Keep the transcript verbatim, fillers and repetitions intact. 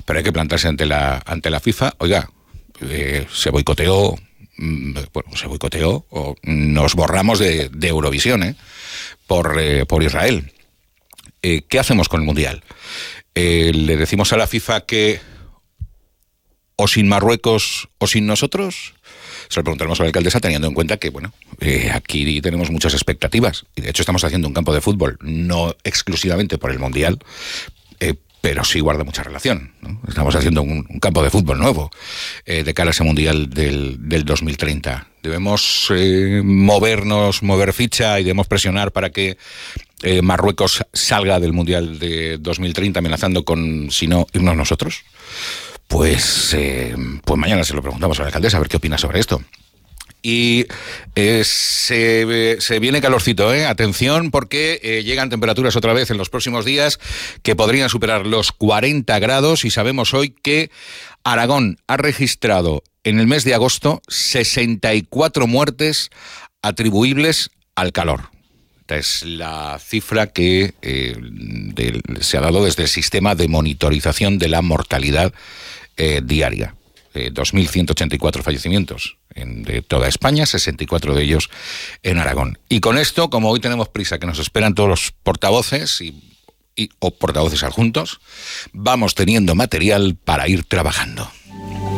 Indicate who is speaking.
Speaker 1: pero hay que plantarse ante la, ante la FIFA. Oiga, eh, se boicoteó, bueno, se boicoteó, o nos borramos de, de Eurovisión, ¿eh? por, eh, por Israel. Eh, ¿Qué hacemos con el Mundial? Eh, ¿Le decimos a la FIFA que o sin Marruecos o sin nosotros? Se lo preguntaremos a la alcaldesa, teniendo en cuenta que, bueno, eh, aquí tenemos muchas expectativas. Y de hecho estamos haciendo un campo de fútbol, no exclusivamente por el Mundial, eh, pero sí guarda mucha relación, ¿no? Estamos haciendo un, un campo de fútbol nuevo eh, de cara a ese Mundial del, del dos mil treinta. Debemos eh, movernos, mover ficha y debemos presionar para que eh, Marruecos salga del Mundial de dos mil treinta amenazando con, si no, irnos nosotros. Pues, eh, pues mañana se lo preguntamos a la alcaldesa a ver qué opina sobre esto. Y eh, se, se viene calorcito, ¿eh? Atención, porque eh, llegan temperaturas otra vez en los próximos días que podrían superar los cuarenta grados, y sabemos hoy que Aragón ha registrado en el mes de agosto sesenta y cuatro muertes atribuibles al calor. Esta es la cifra que eh, de, se ha dado desde el sistema de monitorización de la mortalidad eh, diaria. Eh, dos mil ciento ochenta y cuatro fallecimientos en, de toda España, sesenta y cuatro de ellos en Aragón. Y con esto, como hoy tenemos prisa, que nos esperan todos los portavoces y, y, o portavoces adjuntos, vamos teniendo material para ir trabajando.